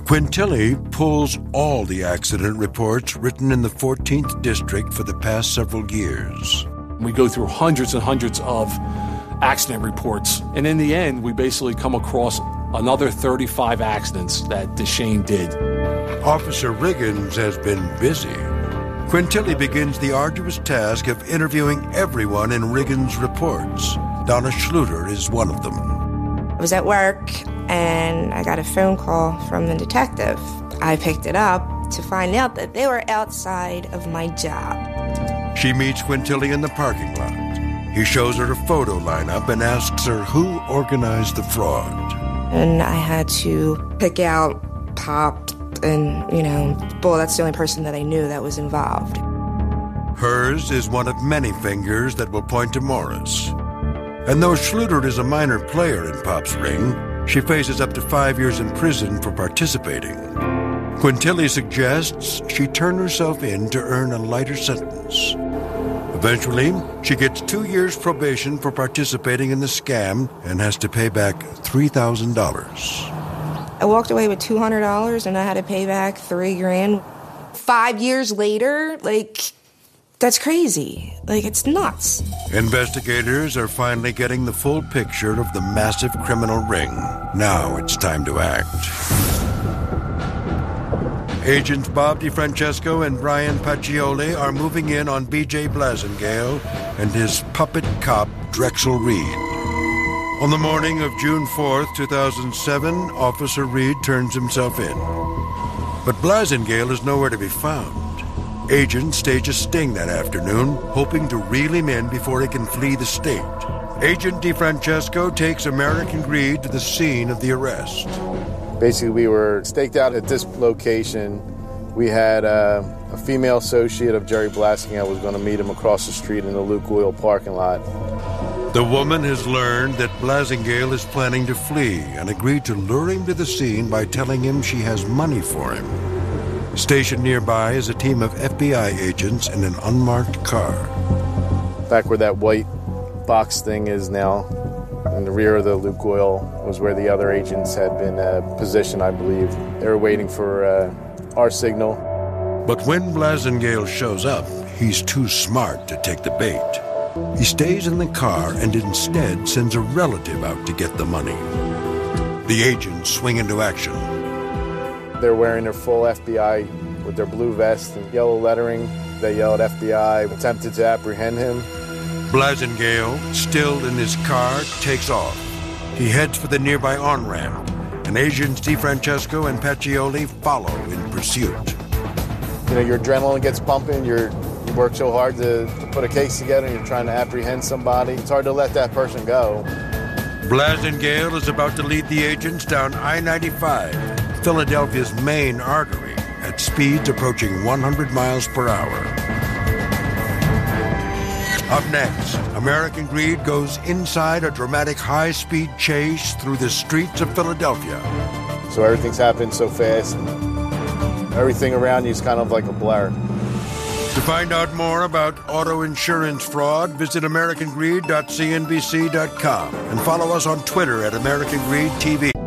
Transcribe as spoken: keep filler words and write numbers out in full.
Quintilli pulls all the accident reports written in the fourteenth District for the past several years. We go through hundreds and hundreds of accident reports, and in the end, we basically come across another thirty-five accidents that DeShane did. Officer Riggins has been busy. Quintilli begins the arduous task of interviewing everyone in Riggins' reports. Donna Schluter is one of them. I was at work, and I got a phone call from the detective. I picked it up to find out that they were outside of my job. She meets Quintilli in the parking lot. He shows her a photo lineup and asks her who organized the fraud. And I had to pick out Pop and, you know, well, that's the only person that I knew that was involved. Hers is one of many fingers that will point to Morris. And though Schluter is a minor player in Pop's ring, she faces up to five years in prison for participating. Quintilli suggests she turn herself in to earn a lighter sentence. Eventually, she gets two years probation for participating in the scam and has to pay back three thousand dollars. I walked away with two hundred dollars and I had to pay back three grand. Five years later, like, that's crazy. Like, it's nuts. Investigators are finally getting the full picture of the massive criminal ring. Now it's time to act. Agents Bob DeFrancesco and Brian Paccioli are moving in on B J Blasingale and his puppet cop, Drexel Reed. On the morning of June fourth, two thousand seven, Officer Reed turns himself in. But Blasingale is nowhere to be found. Agents stage a sting that afternoon, hoping to reel him in before he can flee the state. Agent DeFrancesco takes American Greed to the scene of the arrest. Basically, we were staked out at this location. We had uh, a female associate of Jerry Blasingale was going to meet him across the street in the Luke Oil parking lot. The woman has learned that Blasingale is planning to flee and agreed to lure him to the scene by telling him she has money for him. Stationed nearby is a team of F B I agents in an unmarked car. Back where that white box thing is now, in the rear of the Luke Oil, was where the other agents had been uh, positioned, I believe. They were waiting for uh, our signal. But when Blasingale shows up, he's too smart to take the bait. He stays in the car and instead sends a relative out to get the money. The agents swing into action. They're wearing their full F B I with their blue vest and yellow lettering. They yelled F B I, attempted to apprehend him. Blasingale, still in his car, takes off. He heads for the nearby on-ramp, and agents DeFrancesco and Paccioli follow in pursuit. You know, your adrenaline gets pumping, you're, you work so hard to, to put a case together, and you're trying to apprehend somebody. It's hard to let that person go. Blasingale is about to lead the agents down I ninety-five, Philadelphia's main artery, at speeds approaching one hundred miles per hour. Up next, American Greed goes inside a dramatic high-speed chase through the streets of Philadelphia. So everything's happening so fast, and everything around you is kind of like a blur. To find out more about auto insurance fraud, visit American Greed dot C N B C dot com and follow us on Twitter at American Greed T V.